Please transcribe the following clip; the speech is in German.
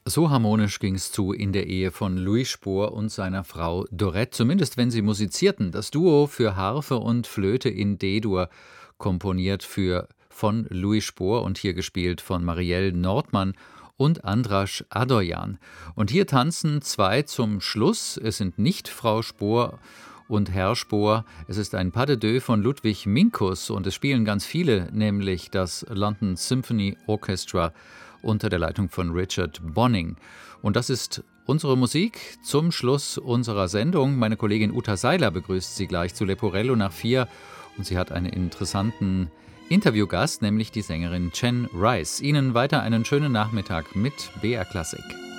So harmonisch ging's zu in der Ehe von Louis Spohr und seiner Frau Dorette, zumindest wenn sie musizierten. Das Duo für Harfe und Flöte in D-Dur, komponiert von Louis Spohr und hier gespielt von Marielle Nordmann und Andras Adoyan. Und hier tanzen zwei zum Schluss. Es sind nicht Frau Spohr und Herr Spohr. Es ist ein Pas de deux von Ludwig Minkus und es spielen ganz viele, nämlich das London Symphony Orchestra unter der Leitung von Richard Bonning. Und das ist unsere Musik zum Schluss unserer Sendung. Meine Kollegin Uta Seiler begrüßt Sie gleich zu Leporello nach 4 und sie hat einen interessanten Interviewgast, nämlich die Sängerin Chen Rice. Ihnen weiter einen schönen Nachmittag mit BR Klassik.